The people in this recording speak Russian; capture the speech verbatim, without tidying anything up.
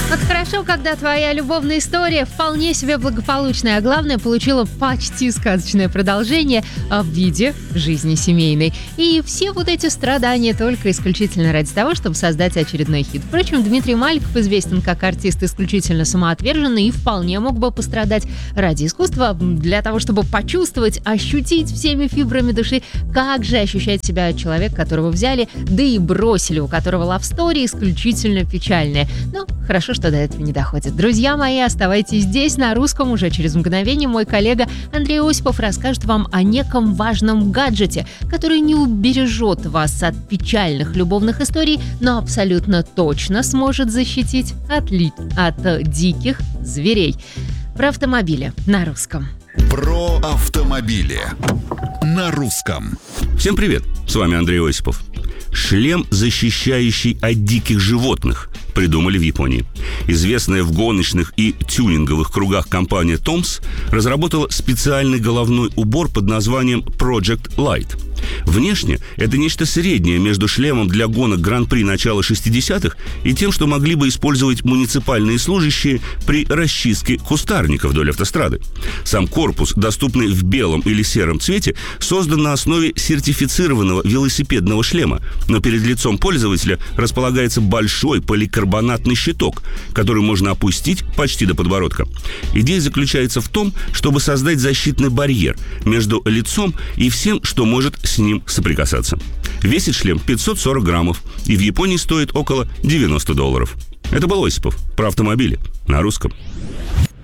Вот хорошо, когда твоя любовная история вполне себе благополучная, а главное, получила почти сказочное продолжение в виде жизни семейной. И все вот эти страдания только исключительно ради того, чтобы создать очередной хит. Впрочем, Дмитрий Маликов известен как артист исключительно самоотверженный и вполне мог бы пострадать ради искусства, для того, чтобы почувствовать, ощутить всеми фибрами души, как же ощущает себя человек, которого взяли, да и бросили, у которого лавстори исключительно печальная. Но хорошо, что до этого не доходит. Друзья мои, оставайтесь здесь, на русском. Уже через мгновение мой коллега Андрей Осипов расскажет вам о неком важном гаджете, который не убережет вас от печальных любовных историй, но абсолютно точно сможет защитить от, ли... от э, диких зверей. Про автомобили на русском. Про автомобили на русском. Всем привет, с вами Андрей Осипов. Шлем, защищающий от диких животных, придумали в Японии. Известная в гоночных и тюнинговых кругах компания Томс разработала специальный головной убор под названием Project Light. Внешне это нечто среднее между шлемом для гонок Гран-при начала шестидесятых и тем, что могли бы использовать муниципальные служащие при расчистке кустарника вдоль автострады. Сам корпус, доступный в белом или сером цвете, создан на основе сертифицированного велосипедного шлема, но перед лицом пользователя располагается большой поликарбонатный щиток, который можно опустить почти до подбородка. Идея заключается в том, чтобы создать защитный барьер между лицом и всем, что может с ним соприкасаться. Весит шлем пятьсот сорок граммов и в Японии стоит около девяносто долларов. Это был Осипов про автомобили на русском.